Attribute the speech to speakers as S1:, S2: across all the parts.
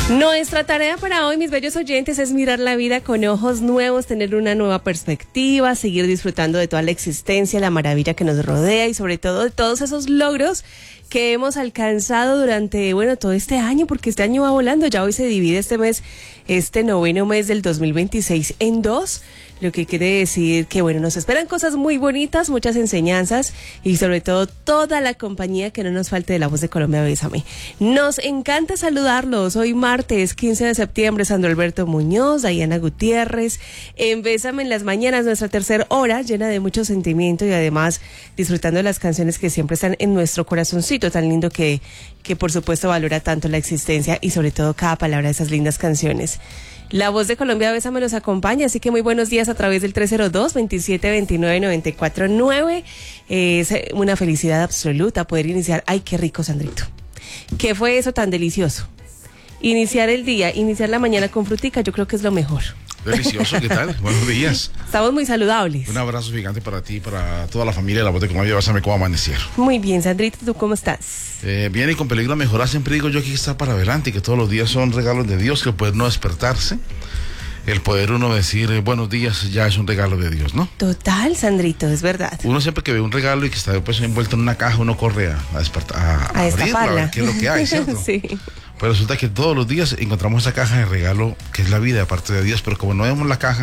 S1: Nuestra tarea para hoy, mis bellos oyentes, es mirar la vida con ojos nuevos, tener una nueva perspectiva, seguir disfrutando de toda la existencia, la maravilla que nos rodea y sobre todo de todos esos logros que hemos alcanzado durante, todo este año, porque este año va volando. Ya hoy se divide este mes, este noveno mes del 2026 en dos, lo que quiere decir que, nos esperan cosas muy bonitas, muchas enseñanzas y sobre todo toda la compañía que no nos falte de La Voz de Colombia. Bésame. Nos encanta saludarlos. Hoy martes 15 de septiembre, Sandro Alberto Muñoz, Diana Gutiérrez, en Bésame en las mañanas, nuestra tercera hora llena de mucho sentimiento y además disfrutando de las canciones que siempre están en nuestro corazoncito tan lindo que por supuesto valora tanto la existencia y sobre todo cada palabra de esas lindas canciones. La Voz de Colombia Bésame nos acompaña, así que muy buenos días a través del 302-2729-949. Es una felicidad absoluta poder iniciar. ¡Ay, qué rico, Sandrito! ¿Qué fue eso tan delicioso? Iniciar el día, iniciar la mañana con frutica, yo creo que es lo mejor.
S2: Delicioso, ¿qué tal? Buenos días.
S1: Estamos muy saludables.
S2: Un abrazo gigante para ti y para toda la familia de La Voz de Colombia. Bésame cómo amanecer.
S1: Muy bien, Sandrito, ¿tú cómo estás?
S2: Bien y con peligro a mejorar. Siempre digo yo que está para adelante y que todos los días son regalos de Dios, que el poder no despertarse, el poder uno decir buenos días ya es un regalo de Dios, ¿no?
S1: Total, Sandrito, es verdad.
S2: Uno siempre que ve un regalo y que está después envuelto en una caja, uno corre a despertar, a abrirla, a ver qué es lo que hay, ¿cierto?
S1: Sí.
S2: Pero resulta que todos los días encontramos esa caja de regalo que es la vida, aparte de Dios, pero como no vemos la caja,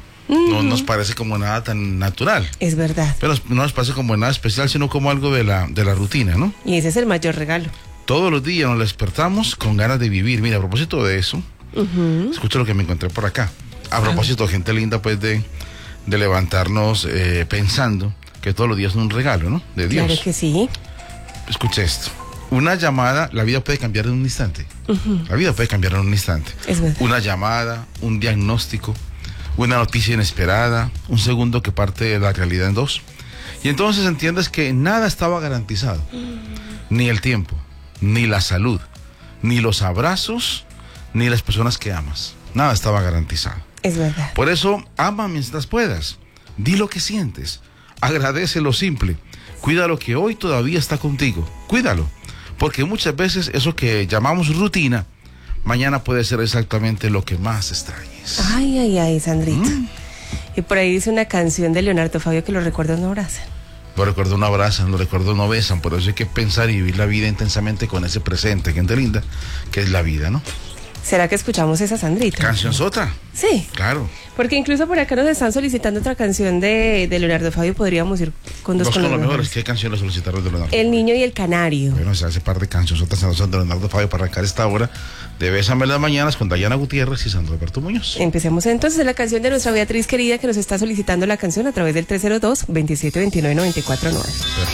S2: no nos parece como nada tan natural.
S1: Es verdad.
S2: Pero no nos parece como nada especial, sino como algo de la rutina, ¿no?
S1: Y ese es el mayor regalo.
S2: Todos los días nos despertamos con ganas de vivir. Mira, a propósito de eso, escucha lo que me encontré por acá. A propósito, gente linda, pues, de levantarnos pensando que todos los días son un regalo, ¿no? De Dios.
S1: Claro que sí.
S2: Escucha esto. Una llamada, la vida puede cambiar en un instante. La vida puede cambiar en un instante.
S1: Es verdad.
S2: Una llamada, un diagnóstico, una noticia inesperada, un segundo que parte de la realidad en dos. Y entonces entiendes que nada estaba garantizado. Ni el tiempo, ni la salud, ni los abrazos, ni las personas que amas. Nada estaba garantizado.
S1: Es verdad.
S2: Por eso, ama mientras puedas. Di lo que sientes. Agradece lo simple. Cuida lo que hoy todavía está contigo. Cuídalo. Porque muchas veces eso que llamamos rutina, mañana puede ser exactamente lo que más extrañes.
S1: Ay, Sandrito. Y por ahí dice una canción de Leonardo Fabio que los recuerdos no abrazan.
S2: Los recuerdos no abrazan, los recuerdos no besan. Por eso hay que pensar y vivir la vida intensamente con ese presente, gente linda, que es la vida, ¿no?
S1: ¿Será que escuchamos esa, Sandrito?
S2: ¿Canción sota?
S1: Sí.
S2: Claro.
S1: Porque incluso por acá nos están solicitando otra canción de Leonardo Fabio. Podríamos ir con dos con los mejores.
S2: ¿Qué canciones solicitaron de Leonardo?
S1: El niño y el canario.
S2: Bueno, se hace par de canciones de Leonardo Fabio para arrancar esta hora de Bésame en las mañanas con Diana Gutiérrez y Sandro Alberto Muñoz.
S1: Empecemos entonces la canción de nuestra Beatriz querida que nos está solicitando la canción a través del 302-2729-949.